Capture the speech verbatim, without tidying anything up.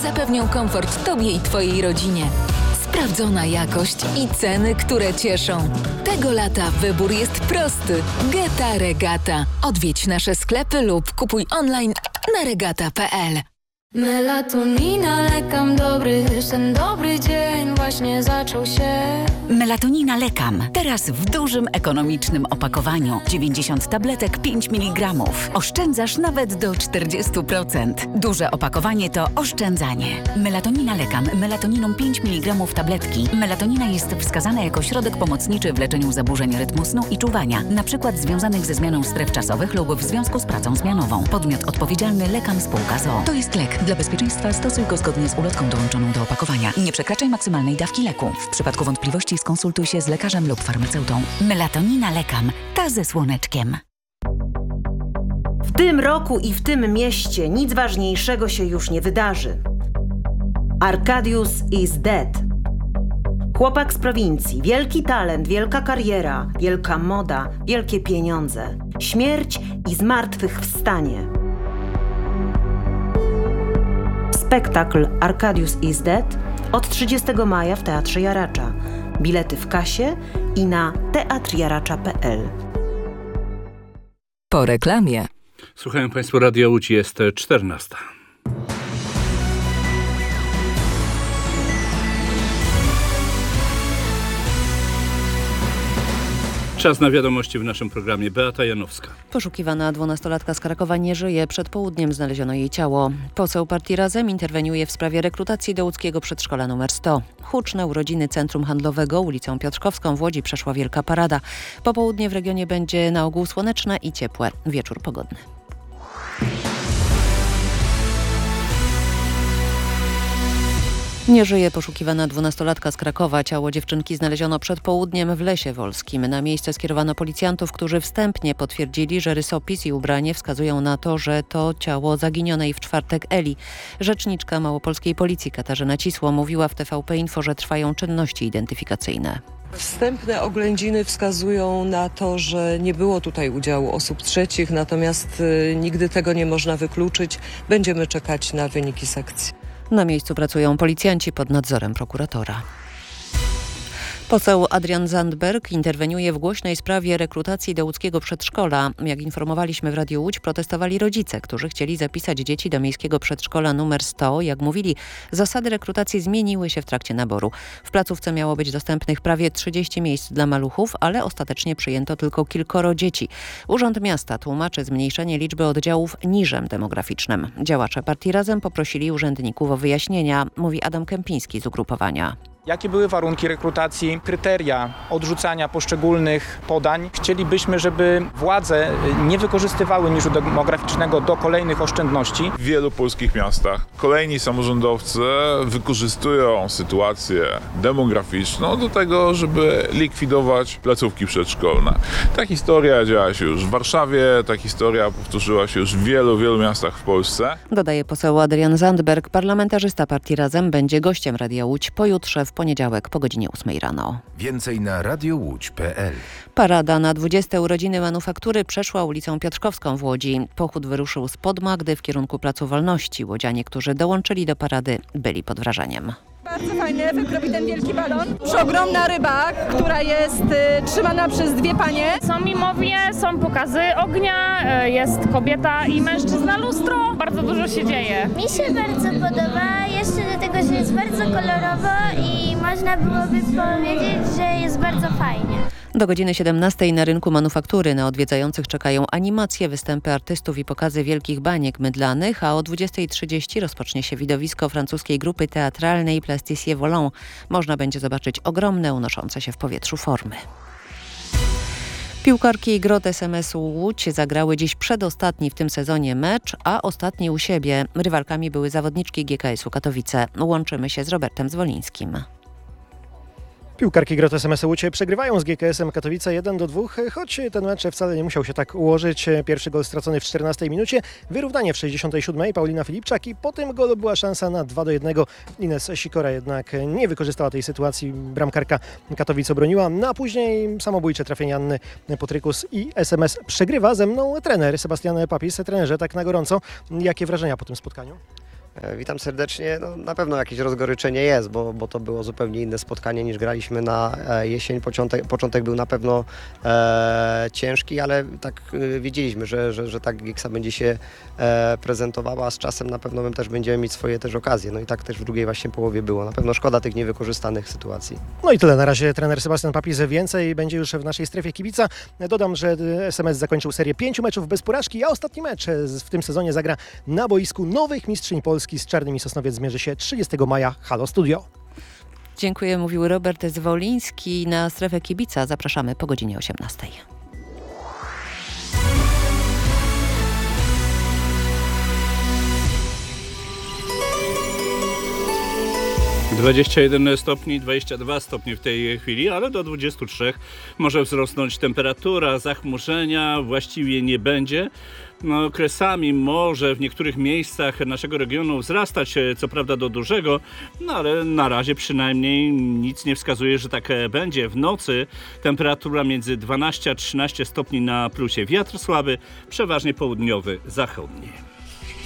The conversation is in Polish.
zapewnią komfort Tobie i Twojej rodzinie. Sprawdzona jakość i ceny, które cieszą. Tego lata wybór jest prosty. Geta Regata. Odwiedź nasze sklepy lub kupuj online na regata kropka pe el. Melatonina, lekam dobry, ten dobry dzień właśnie zaczął się. Melatonina Lekam. Teraz w dużym, ekonomicznym opakowaniu. dziewięćdziesiąt tabletek, pięć miligramów. Oszczędzasz nawet do czterdzieści procent. Duże opakowanie to oszczędzanie. Melatonina Lekam. Melatoniną pięć miligramów tabletki. Melatonina jest wskazana jako środek pomocniczy w leczeniu zaburzeń rytmu snu i czuwania, na przykład związanych ze zmianą stref czasowych lub w związku z pracą zmianową. Podmiot odpowiedzialny Lekam Spółka z o o. To jest lek. Dla bezpieczeństwa stosuj go zgodnie z ulotką dołączoną do opakowania. Nie przekraczaj maksymalnej dawki leku. W przypadku wątpliwości skonsultuj się z lekarzem lub farmaceutą. Melatonina Lekam. Ta ze słoneczkiem. W tym roku i w tym mieście nic ważniejszego się już nie wydarzy. Arkadiusz is dead. Chłopak z prowincji, wielki talent, wielka kariera, wielka moda, wielkie pieniądze. Śmierć i zmartwychwstanie. Spektakl Arkadiusz is dead od trzydziestego maja w Teatrze Jaracza. Bilety w kasie i na teatr jaracza kropka pe el. Po reklamie. Słuchają Państwo Radia Łódź, jest czternasta. Czas na wiadomości w naszym programie. Beata Janowska. Poszukiwana dwunastolatka z Krakowa nie żyje. Przed południem znaleziono jej ciało. Poseł partii Razem interweniuje w sprawie rekrutacji do łódzkiego przedszkola numer sto. Huczne urodziny Centrum Handlowego ulicą Piotrkowską w Łodzi przeszła wielka parada. Popołudnie w regionie będzie na ogół słoneczne i ciepłe. Wieczór pogodny. Nie żyje poszukiwana dwunastolatka z Krakowa. Ciało dziewczynki znaleziono przed południem w Lesie Wolskim. Na miejsce skierowano policjantów, którzy wstępnie potwierdzili, że rysopis i ubranie wskazują na to, że to ciało zaginionej w czwartek Eli. Rzeczniczka małopolskiej policji Katarzyna Cisło mówiła w T V P Info, że trwają czynności identyfikacyjne. Wstępne oględziny wskazują na to, że nie było tutaj udziału osób trzecich, natomiast y, nigdy tego nie można wykluczyć. Będziemy czekać na wyniki sekcji. Na miejscu pracują policjanci pod nadzorem prokuratora. Poseł Adrian Zandberg interweniuje w głośnej sprawie rekrutacji do łódzkiego przedszkola. Jak informowaliśmy w Radiu Łódź, protestowali rodzice, którzy chcieli zapisać dzieci do miejskiego przedszkola numer sto. Jak mówili, zasady rekrutacji zmieniły się w trakcie naboru. W placówce miało być dostępnych prawie trzydzieści miejsc dla maluchów, ale ostatecznie przyjęto tylko kilkoro dzieci. Urząd Miasta tłumaczy zmniejszenie liczby oddziałów niżem demograficznym. Działacze partii Razem poprosili urzędników o wyjaśnienia, mówi Adam Kępiński z ugrupowania. Jakie były warunki rekrutacji, kryteria odrzucania poszczególnych podań? Chcielibyśmy, żeby władze nie wykorzystywały niżu demograficznego do kolejnych oszczędności. W wielu polskich miastach kolejni samorządowcy wykorzystują sytuację demograficzną do tego, żeby likwidować placówki przedszkolne. Ta historia działa się już w Warszawie, ta historia powtórzyła się już w wielu, wielu miastach w Polsce. Dodaje poseł Adrian Zandberg. Parlamentarzysta partii Razem będzie gościem Radia Łódź pojutrze w poniedziałek po godzinie ósmej rano. Więcej na radiowódź kropka pe el. Parada na dwudzieste urodziny manufaktury przeszła ulicą Piotrkowską w Łodzi. Pochód wyruszył spod Magdy w kierunku Placu Wolności. Łodzianie, którzy dołączyli do parady, byli pod wrażeniem. Bardzo fajny efekt robi ten wielki balon. Przeogromna ryba, która jest y, trzymana przez dwie panie. Są mimowie, są pokazy ognia, y, jest kobieta i mężczyzna lustro. Bardzo dużo się dzieje. Mi się bardzo podoba, jeszcze do tego, że jest bardzo kolorowo i można byłoby powiedzieć, że jest bardzo fajnie. Do godziny siedemnastej na rynku manufaktury na odwiedzających czekają animacje, występy artystów i pokazy wielkich baniek mydlanych, a o dwudziestej trzydzieści rozpocznie się widowisko francuskiej grupy teatralnej Plasticien Volant. Można będzie zobaczyć ogromne, unoszące się w powietrzu formy. Piłkarki Grot S M S-u Łódź zagrały dziś przedostatni w tym sezonie mecz, a ostatni u siebie. Rywalkami były zawodniczki G K S-u Katowice. Łączymy się z Robertem Zwolińskim. Piłkarki Grot S M S-u Łódź przegrywają z G K S-em Katowice jeden do dwóch, choć ten mecz wcale nie musiał się tak ułożyć. Pierwszy gol stracony w czternastej minucie, wyrównanie w sześćdziesiątej siódmej Paulina Filipczak i po tym golu była szansa na dwa do jednego. Ines Sikora jednak nie wykorzystała tej sytuacji, bramkarka Katowic obroniła, no a później samobójcze trafienie Anny Potrykus i S M S przegrywa. Ze mną trener Sebastian Papis. Trenerze, tak na gorąco, jakie wrażenia po tym spotkaniu? Witam serdecznie. No, na pewno jakieś rozgoryczenie jest, bo, bo to było zupełnie inne spotkanie niż graliśmy na jesień. Początek, początek był na pewno e, ciężki, ale tak e, wiedzieliśmy, że, że, że tak Gieksa będzie się e, prezentowała, a z czasem na pewno my też będziemy mieć swoje też okazje. No i tak też w drugiej właśnie połowie było. Na pewno szkoda tych niewykorzystanych sytuacji. No i tyle. Na razie trener Sebastian Papis. Więcej będzie już w naszej strefie kibica. Dodam, że S M S zakończył serię pięciu meczów bez porażki, a ostatni mecz w tym sezonie zagra na boisku nowych mistrzyń Polski. Z Czarnymi Sosnowiec zmierzy się trzydziestego maja. Halo Studio. Dziękuję, mówił Robert Zwoliński. Na strefę kibica zapraszamy po godzinie osiemnastej. dwadzieścia jeden stopni, dwadzieścia dwa stopnie w tej chwili, ale do dwudziestu trzech może wzrosnąć temperatura, zachmurzenia właściwie nie będzie. No, kresami może w niektórych miejscach naszego regionu wzrastać, co prawda do dużego, no ale na razie przynajmniej nic nie wskazuje, że tak będzie. W nocy temperatura między dwanaście a trzynaście stopni na plusie. Wiatr słaby, przeważnie południowy, zachodni.